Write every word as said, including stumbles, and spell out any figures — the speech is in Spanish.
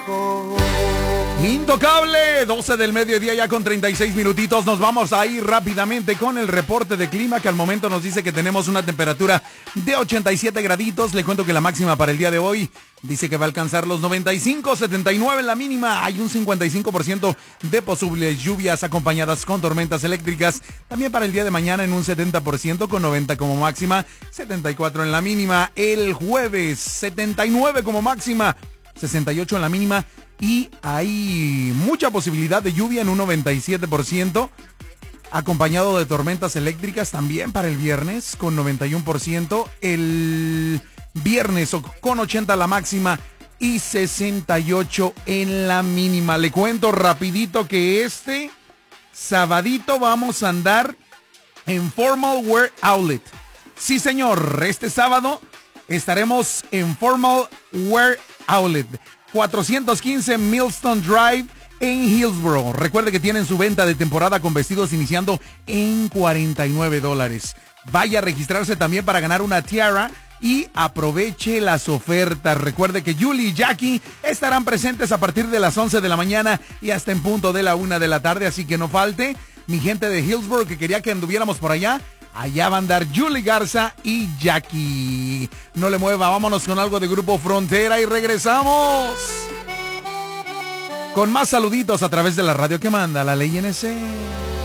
Intocable, doce del mediodía ya con treinta y seis minutitos. Nos vamos a ir rápidamente con el reporte de clima que al momento nos dice que tenemos una temperatura de ochenta y siete graditos. Le cuento que la máxima para el día de hoy dice que va a alcanzar los noventa y cinco, setenta y nueve en la mínima. Hay un cincuenta y cinco por ciento de posibles lluvias acompañadas con tormentas eléctricas. También para el día de mañana en un setenta por ciento con noventa como máxima, setenta y cuatro en la mínima. El jueves setenta y nueve como máxima, sesenta y ocho en la mínima. Y hay mucha posibilidad de lluvia en un noventa y siete por ciento, acompañado de tormentas eléctricas también para el viernes con noventa y uno por ciento. El viernes con ochenta la máxima y sesenta y ocho en la mínima. Le cuento rapidito que este sabadito vamos a andar en Formal Wear Outlet. Sí, señor, este sábado estaremos en Formal Wear Outlet. cuatrocientos quince Millstone Drive en Hillsboro. Recuerde que tienen su venta de temporada con vestidos iniciando en cuarenta y nueve dólares. Vaya a registrarse también para ganar una tiara y aproveche las ofertas. Recuerde que Julie y Jackie estarán presentes a partir de las once de la mañana y hasta en punto de la una de la tarde, así que no falte. Mi gente de Hillsboro que quería que anduviéramos por allá, allá va a andar Julie Garza y Jackie. No le mueva, vámonos con algo de Grupo Frontera y regresamos con más saluditos a través de la radio que manda la ley N C.